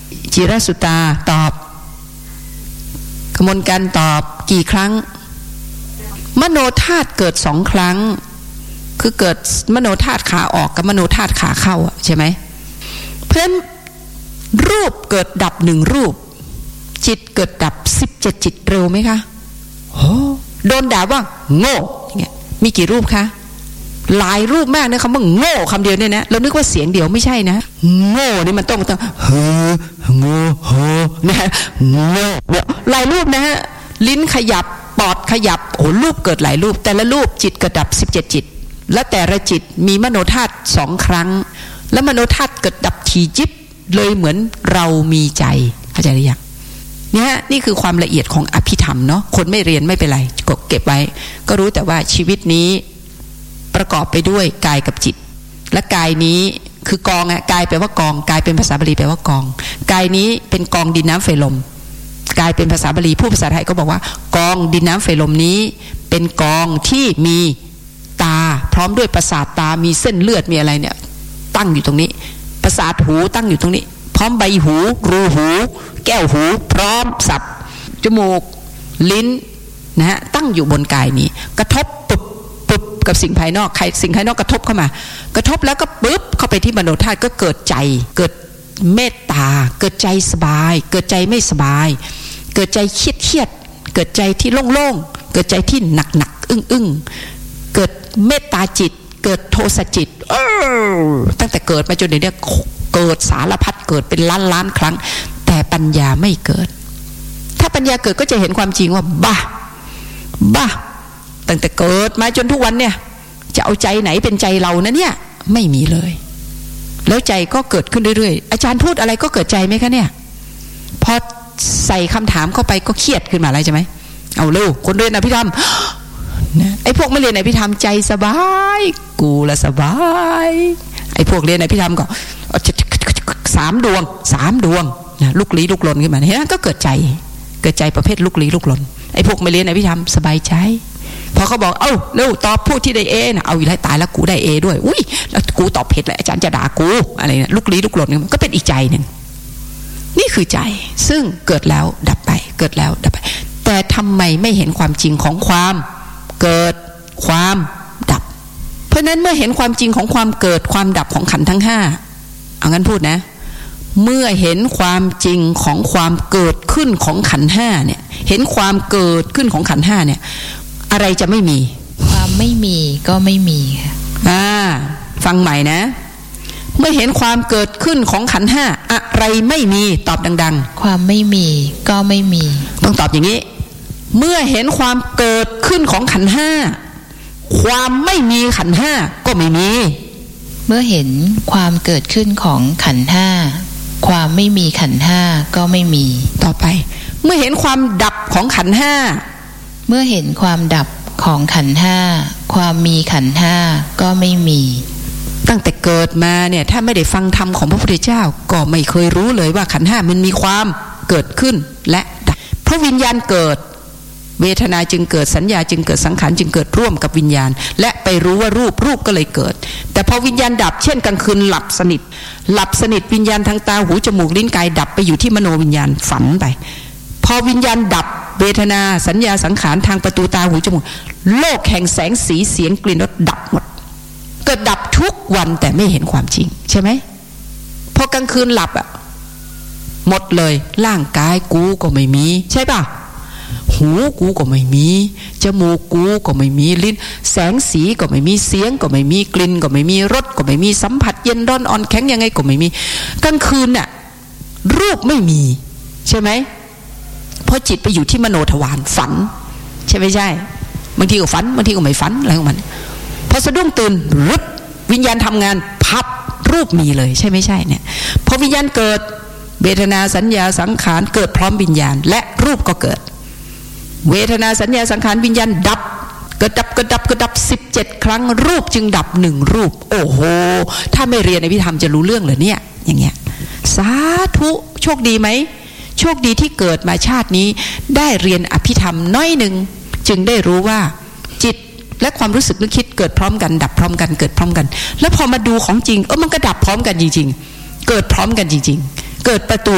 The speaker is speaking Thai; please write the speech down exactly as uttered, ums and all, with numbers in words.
จิรสุตาตอบกมลกันตอบกี่ครั้งมโนธาตุเกิดสองครั้งคือเกิดมโนธาตุขาออกกับมโนธาตุขาเข้าใช่ไหมเพราะฉะนั้นรูปเกิดดับหนึ่งรูปจิตเกิดดับสิบเจ็ดจิตเร็วไหมคะโอ้โดนด่าว่าโง่อย่างเงี้ยมีกี่รูปคะหลายรูปมากนะคำว่าโง่คำเดียวเนี่ยนะเรานึกว่าเสียงเดียวไม่ใช่นะโง่นี่มันต้องต้องเฮ้อโง่โหนะโง่หลายรูปนะฮะลิ้นขยับปอดขยับโอ้รูปเกิดหลายรูปแต่ละรูปจิตเกิดดับสิบเจ็ดจิตและแต่ละจิตมีมโนธาตุสองครั้งและมโนธาตุเกิดดับทีจิบเลยเหมือนเรามีใจเข้าใจหรือยังเนี่ยนี่คือความละเอียดของอภิธรรมเนาะคนไม่เรียนไม่เป็นไรก็เก็บไว้ก็รู้แต่ว่าชีวิตนี้ประกอบไปด้วยกายกับจิตและกายนี้คือกองอะกายแปลว่ากองกายเป็นภาษาบาลีแปลว่ากองกายนี้เป็นกองดินน้ำไฟลมกายเป็นภาษาบาลีผู้ภาษาไทยก็บอกว่ากองดินน้ำไฟลมนี้เป็นกองที่มีตาพร้อมด้วยประสาทตามีเส้นเลือดมีอะไรเนี่ยตั้งอยู่ตรงนี้ประสาทหูตั้งอยู่ตรงนี้พร้อมใบหูรูหูแก้วหูพร้อมสับจมูกลิ้นนะฮะตั้งอยู่บนกายนี้กระทบปุ๊บปุ๊บกับสิ่งภายนอกใครสิ่งภายนอกกระทบเข้ามากระทบแล้วก็ปุ๊บเข้าไปที่มโนธาตุก็เกิดใจเกิดเมตตาเกิดใจสบายเกิดใจไม่สบายเกิดใจเครียดเครียดเกิดใจที่โล่งๆเกิดใจที่หนักหนักอึ้งอึ้งเกิดเมตตาจิตเกิดโทสะจิตเออตั้งแต่เกิดมาจนเดี๋ยวนี้เกิดสารพัดเกิดเป็นล้านล้านครั้งแต่ปัญญาไม่เกิดถ้าปัญญาเกิดก็จะเห็นความจริงว่าบ้าบ้าตั้งแต่เกิดมาจนทุกวันเนี่ยจะเอาใจไหนเป็นใจเรานะเนี่ยไม่มีเลยแล้วใจก็เกิดขึ้นเรื่อยๆอาจารย์พูดอะไรก็เกิดใจไหมคะเนี่ยพอใส่คำถามเข้าไปก็เครียดขึ้นมาอะไรใช่ไหมเอาเร็วคนเรียนอภิธรรมไอ้พวกไม่เรียนอภิธรรมใจสบายกูละสบายไอ้พวกเรียนอภิธรรมก็สามดวงสามดวงนะลุกลี้ลุกลนขึ้นมาเห็นไหมก็เกิดใจเกิดใจประเภทลุกลี้ลุกลนไอ้พวกไม่เรียนอภิธรรมสบายใจพอเขาบอกเอ้าเร็วตอบผู้ที่ได้เอนะเอาอยู่แล้วตายแล้วกูได้เอด้วยอุ้ยแล้วกูตอบผิดแล้วอาจารย์จะด่ากูอะไรเนี่ยลุกลี้ลุกลนก็เป็นอีกใจหนึ่งนี่คือใจซึ่งเกิดแล้วดับไปเกิดแล้วดับไปแต่ทำไมไม่เห็นความจริงของความเกิดความดับเพราะนั้นเมื่อเห็นความจริงของความเกิดความดับของขันธ์ทั้งห้าเอางั้นพูดนะเมื่อเห็นความจริงของความเกิดขึ้นของขันธ์ห้าเนี่ยเห็นความเกิดขึ้นของขันธ์ห้าเนี่ยอะไรจะไม่มีความไม่มีก็ไม่มีค่ะอ่าฟังใหม่นะเมื่อเห็นความเกิดขึ้นของขันธ์ห้าอะไรไม่มีตอบดังๆความไม่มีก็ไม่มีต้องตอบอย่างนี้เมื่อเห็นความเกิดขึ้นของขันธ์ห้าความไม่มีขันธ์ห้าก็ไม่มีเมื่อเห็นความเกิดขึ้นของขันธ์ห้าความไม่มีขันธ์ห้าก็ไม่มีต่อไปเมื่อเห็นความดับของขันธ์ห้าเมื่อเห็นความดับของขันธ์ห้าความมีขันธ์ห้าก็ไม่มีตั้งแต่เกิดมาเนี่ยถ้าไม่ได้ฟังธรรมของพระพุทธเจ้าก็ไม่เคยรู้เลยว่าขันธ์ห้ามันมีความเกิดขึ้นและดับเพราะวิญญาณเกิดเวทนาจึงเกิดสัญญาจึงเกิดสังขารจึงเกิดร่วมกับวิญญาณและไปรู้ว่ารูปรูปก็เลยเกิดแต่พอวิญญาณดับเช่นกลางคืนหลับสนิทหลับสนิทวิญญาณทางตาหูจมูกลิ้นกายดับไปอยู่ที่มโนวิญญาณฝันไปพอวิญญาณดับเวทนาสัญญาสังขารทางประตูตาหูจมูกโลกแห่งแสงสีเสียงกลิ่นรสดับหมดเกิดดับทุกวันแต่ไม่เห็นความจริงใช่ไหมพอกลางคืนหลับอ่ะหมดเลยร่างกายกูก็ไม่มีใช่ป่ะหูกูก็ไม่มีจมูกกูก็ไม่มีลิ้นแสงสีก็ไม่มีเสียงก็ไม่มีกลิ่นก็ไม่มีรสก็ไม่มีสัมผัสเย็นร้อนอ่อนแข็งยังไงก็ไม่มีกลางคืนน่ะรูปไม่มีใช่ไหมเพราะจิตไปอยู่ที่มโนทวารฝันใช่ไม่ใช่บางทีก็ฝันบางทีก็ไม่ฝันอะไรของมันพอสะดุ้งตื่นรึบวิญญาณทำงานพับรูปมีเลยใช่ไม่ใช่เนี่ยพอวิญญาณเกิดเวทนาสัญญาสังขารเกิดพร้อมวิญญาณและรูปก็เกิดเวทนาสัญญาสังขารวิญญาณดับเกิดดับเกิดดับเกิดดับสิบเจ็ดครั้งรูปจึงดับหนึ่งรูปโอ้โหถ้าไม่เรียนอภิธรรมจะรู้เรื่องเหรอเนี่ยอย่างเงี้ยสาธุโชคดีไหมโชคดีที่เกิดมาชาตินี้ได้เรียนอภิธรรมน้อยหนึ่งจึงได้รู้ว่าจิตและความรู้สึกนึกคิดเกิดพร้อมกันดับพร้อมกันเกิดพร้อมกันแล้วพอมาดูของจริงเออมันก็ดับพร้อมกันจริงๆเกิดพร้อมกันจริงๆเกิดประตู